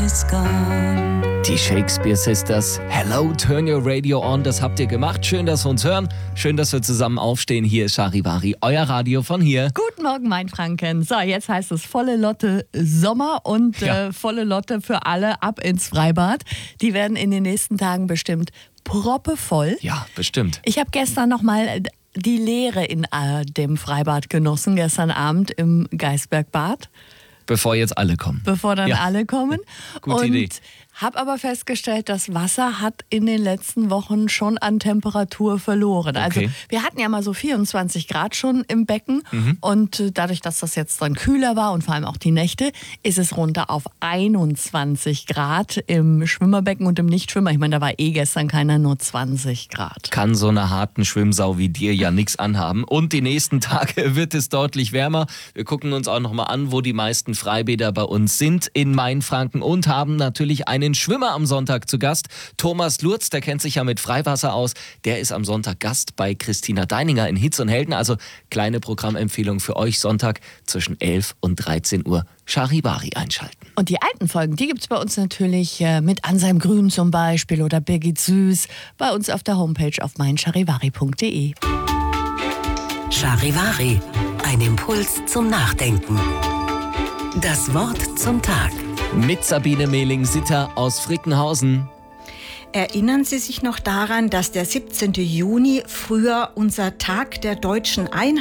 is gone. Die Shakespeare Sisters, Hello, turn your radio on, das habt ihr gemacht. Schön, dass wir uns hören. Schön, dass wir zusammen aufstehen. Hier ist Charivari, euer Radio von hier. Guten Morgen, mein Franken. So, jetzt heißt es volle Lotte Sommer und volle Lotte für alle ab ins Freibad. Die werden in den nächsten Tagen bestimmt proppevoll. Ja, bestimmt. Ich habe gestern nochmal die Leere in dem Freibad genossen, gestern Abend im Geisbergbad. Bevor jetzt alle kommen. Bevor dann alle kommen. Gute Idee. Habe aber festgestellt, das Wasser hat in den letzten Wochen schon an Temperatur verloren. Also wir hatten ja mal so 24 Grad schon im Becken und dadurch, dass das jetzt dann kühler war und vor allem auch die Nächte, ist es runter auf 21 Grad im Schwimmerbecken und im Nichtschwimmer. Ich meine, da war gestern keiner, nur 20 Grad. Kann so einer harten Schwimmsau wie dir ja nichts anhaben. Und die nächsten Tage wird es deutlich wärmer. Wir gucken uns auch nochmal an, wo die meisten Freibäder bei uns sind in Mainfranken und haben natürlich einen Schwimmer am Sonntag zu Gast. Thomas Lurz, der kennt sich ja mit Freiwasser aus. Der ist am Sonntag Gast bei Christina Deininger in Hitz und Helden. Also kleine Programmempfehlung für euch Sonntag zwischen 11 und 13 Uhr. Charivari einschalten. Und die alten Folgen, die gibt es bei uns natürlich mit Anselm Grün zum Beispiel oder Birgit Süß bei uns auf der Homepage auf meincharivari.de. Charivari, ein Impuls zum Nachdenken. Das Wort zum Tag. Mit Sabine Mehling-Sitter aus Frickenhausen. Erinnern Sie sich noch daran, dass der 17. Juni früher unser Tag der deutschen Einheit